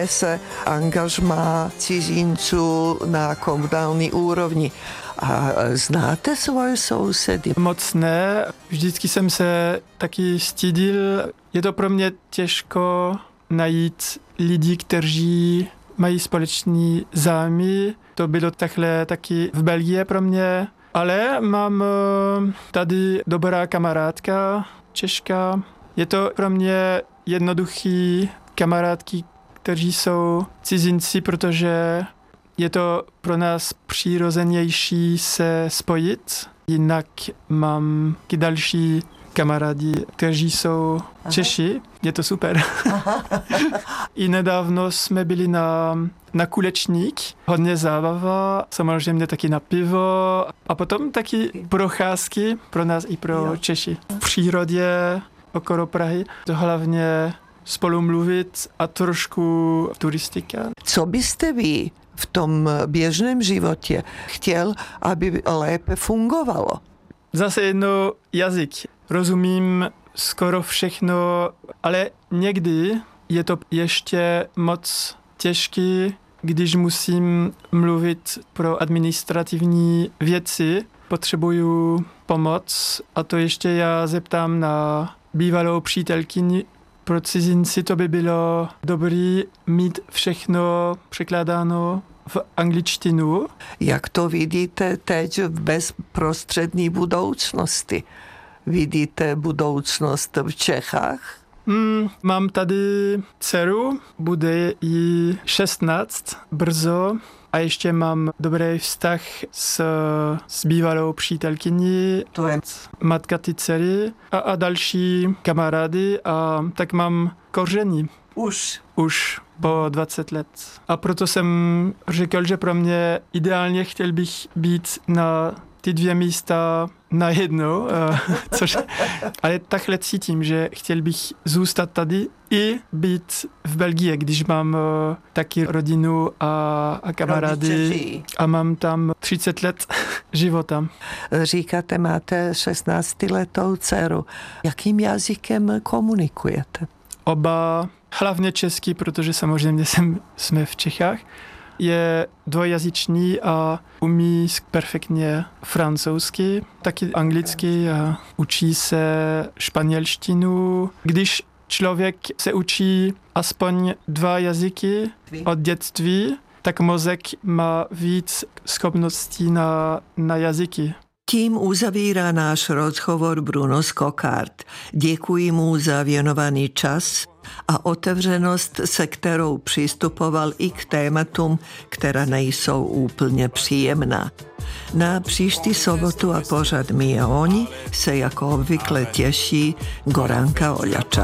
se angažmá cizinců na komunální úrovni. A znáte svoje sousedy? Moc ne, vždycky jsem se taky stydil. Je to pro mě těžko najít lidi, kteří mají společný zájmy. To bylo takhle taky v Belgii pro mě. Ale mám tady dobrá kamarádka, Češka. Je to pro mě jednoduchý kamarádky, kteří jsou cizinci, protože je to pro nás přirozenější se spojit. Jinak mám i další kamarádi, kteří jsou Češi. Je to super. I nedávno jsme byli na Kulečník. Hodně zábava, samozřejmě taky na pivo a potom taky procházky pro nás i pro Češi. V přírodě okolo Prahy to hlavně spolu mluvit a trošku turistika. Co byste vy v tom běžném životě chtěl, aby lépe fungovalo? Zase jedno jazyk. Rozumím skoro všechno, ale někdy je to ještě moc těžké, když musím mluvit pro administrativní věci. Potřebuju pomoc a to ještě já zeptám na bývalou přítelkyni. Pro cizinci to by bylo dobré mít všechno překládáno v angličtinu. Jak to vidíte teď v bezprostřední budoucnosti? Vidíte budoucnost v Čechách? Mám tady dceru, bude jí 16 brzo a ještě mám dobrý vztah s bývalou přítelkyní, To je matka ty dcery a další kamarády a tak mám koření. Už po 20 let. A proto jsem řekl, že pro mě ideálně chtěl bych být na ty dvě místa najednou, ale takhle cítím, že chtěl bych zůstat tady i být v Belgii, když mám taky rodinu a kamarády a mám tam 30 let života. Říkáte, máte 16letou dceru. Jakým jazykem komunikujete? Oba, hlavně český, protože samozřejmě jsme v Čechách. Je dvojjazyčný a umí perfektně francouzsky, taky anglicky a učí se španělštinu. Když člověk se učí aspoň 2 jazyky od dětství, tak mozek má víc schopností na jazyky. Tím uzavírá náš rozhovor Bruno Skokard. Děkuji mu za věnovaný čas a otevřenost, se kterou přistupoval i k tématům, která nejsou úplně příjemná. Na příští sobotu a pořad My a oni se jako obvykle těší Goranka Oljača.